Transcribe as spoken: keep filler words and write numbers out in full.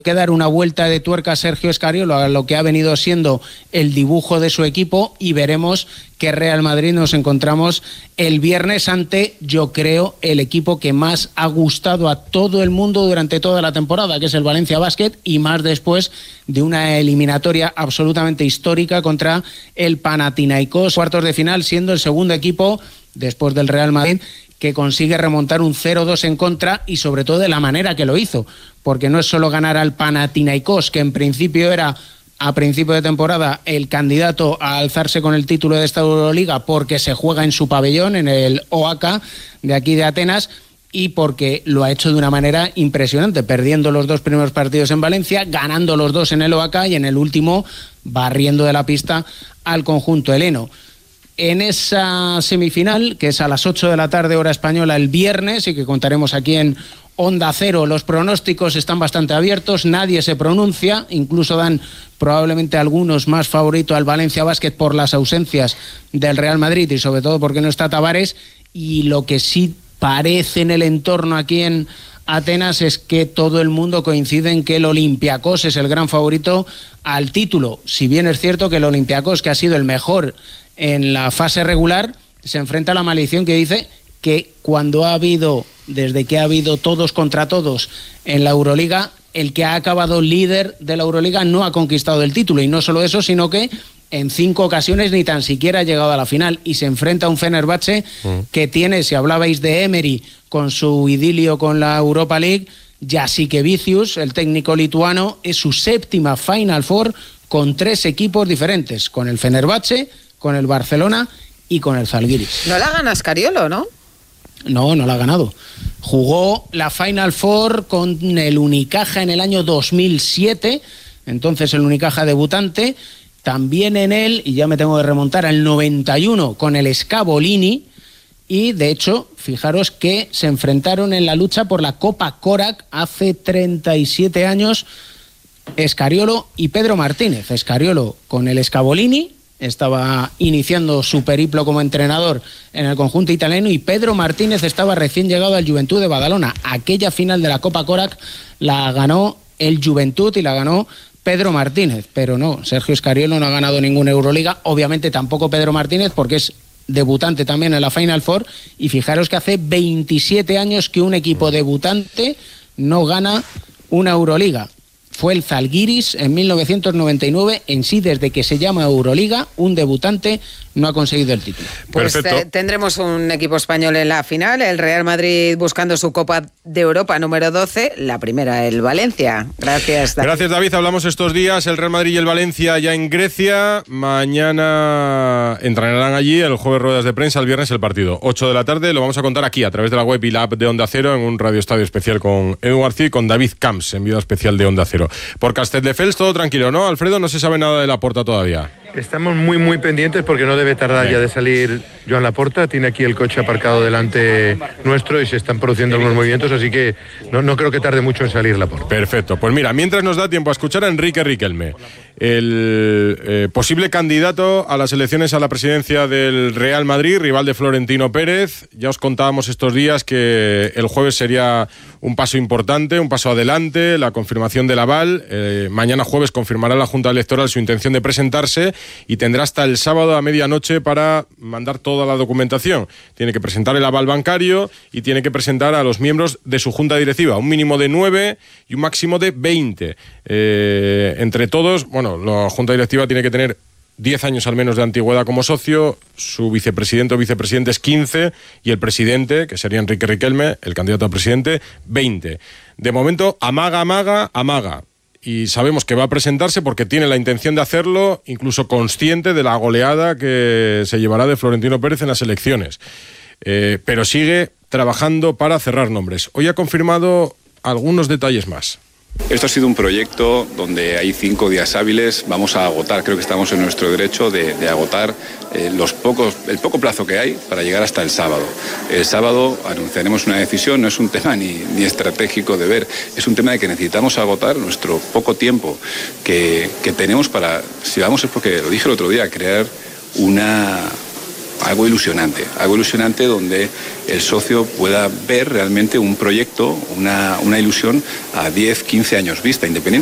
que dar una vuelta de tuerca a Sergio Scariolo a lo que ha venido siendo el dibujo de su equipo, y veremos qué Real Madrid nos encontramos el viernes ante, yo creo, el equipo que más ha gustado a todo el mundo durante toda la temporada, que es el Valencia Basket, y más después de una eliminatoria absolutamente histórica contra el Panathinaikos, cuartos de final, siendo el segundo equipo después del Real Madrid que consigue remontar un cero dos en contra, y sobre todo de la manera que lo hizo, porque no es solo ganar al Panathinaikos, que en principio era a principio de temporada el candidato a alzarse con el título de esta Euroliga, porque se juega en su pabellón, en el O A K de aquí de Atenas, y porque lo ha hecho de una manera impresionante, perdiendo los dos primeros partidos en Valencia, ganando los dos en el O A K y en el último barriendo de la pista al conjunto heleno. En esa semifinal, que es a las ocho de la tarde hora española el viernes, y que contaremos aquí en Onda Cero, los pronósticos están bastante abiertos, nadie se pronuncia, incluso dan probablemente algunos más favorito al Valencia Basket por las ausencias del Real Madrid y sobre todo porque no está Tavares, y lo que sí parece en el entorno aquí en Atenas es que todo el mundo coincide en que el Olympiacos es el gran favorito al título, si bien es cierto que el Olympiacos, que ha sido el mejor en la fase regular, se enfrenta a la maldición que dice que cuando ha habido, desde que ha habido todos contra todos en la Euroliga, el que ha acabado líder de la Euroliga no ha conquistado el título, y no solo eso, sino que en cinco ocasiones ni tan siquiera ha llegado a la final, y se enfrenta a un Fenerbahce mm. que tiene, si hablabais de Emery con su idilio con la Europa League, Jasikevičius, el técnico lituano, es su séptima Final Four con tres equipos diferentes, con el Fenerbahce, con el Barcelona y con el Zalgiris. No la gana Scariolo, ¿no? No, no la ha ganado. Jugó la Final Four con el Unicaja en el año dos mil siete, entonces el Unicaja debutante, también en él, y ya me tengo que remontar al noventa y uno, con el Scavolini, y de hecho, fijaros que se enfrentaron en la lucha por la Copa Korak hace treinta y siete años, Scariolo y Pedro Martínez. Scariolo con el Scavolini, estaba iniciando su periplo como entrenador en el conjunto italiano, y Pedro Martínez estaba recién llegado al Juventud de Badalona. Aquella final de la Copa Korak la ganó el Juventud y la ganó Pedro Martínez, pero no, Sergio Scariolo no ha ganado ninguna Euroliga, obviamente tampoco Pedro Martínez, porque es debutante también en la Final Four, y fijaros que hace veintisiete años que un equipo debutante no gana una Euroliga. Fue el Zalgiris en mil novecientos noventa y nueve. En sí, desde que se llama Euroliga, un debutante no ha conseguido el título. Pues te, tendremos un equipo español en la final, el Real Madrid buscando su Copa de Europa número doce, la primera el Valencia. Gracias, David. Gracias, David. Hablamos estos días, el Real Madrid y el Valencia ya en Grecia. Mañana entrenarán allí, el jueves ruedas de prensa, el viernes el partido. ocho de la tarde, lo vamos a contar aquí a través de la web y la app de Onda Cero, en un radio estadio especial con Edu García y con David Camps, enviado especial de Onda Cero. Por Castelldefels todo tranquilo, ¿no, Alfredo? No se sabe nada de Laporta todavía. Estamos muy muy pendientes porque no debe tardar Bien. ya de salir Joan Laporta. Tiene aquí el coche aparcado delante nuestro y se están produciendo algunos movimientos, así que no, no creo que tarde mucho en salir Laporta. Perfecto, pues mira, mientras nos da tiempo a escuchar a Enrique Riquelme, el eh, posible candidato a las elecciones a la presidencia del Real Madrid, rival de Florentino Pérez. Ya os contábamos estos días que el jueves sería un paso importante, un paso adelante, la confirmación del aval. Eh, mañana jueves confirmará la Junta Electoral su intención de presentarse y tendrá hasta el sábado a medianoche para mandar toda la documentación. Tiene que presentar el aval bancario y tiene que presentar a los miembros de su junta directiva, un mínimo de nueve y un máximo de veinte. Eh, entre todos, bueno, la junta directiva tiene que tener diez años al menos de antigüedad como socio, su vicepresidente o vicepresidente es quince y el presidente, que sería Enrique Riquelme, el candidato a presidente, veinte. De momento, amaga, amaga, amaga. Y sabemos que va a presentarse porque tiene la intención de hacerlo, incluso consciente de la goleada que se llevará de Florentino Pérez en las elecciones. Eh, pero sigue trabajando para cerrar nombres. Hoy ha confirmado algunos detalles más. Esto ha sido un proyecto donde hay cinco días hábiles, vamos a agotar, creo que estamos en nuestro derecho de, de agotar eh, los pocos, el poco plazo que hay para llegar hasta el sábado. El sábado anunciaremos una decisión, no es un tema ni, ni estratégico de ver, es un tema de que necesitamos agotar nuestro poco tiempo que, que tenemos para, si vamos es porque, lo dije el otro día, crear una algo ilusionante, algo ilusionante donde el socio pueda ver realmente un proyecto, una, una ilusión a diez, quince años vista, independientemente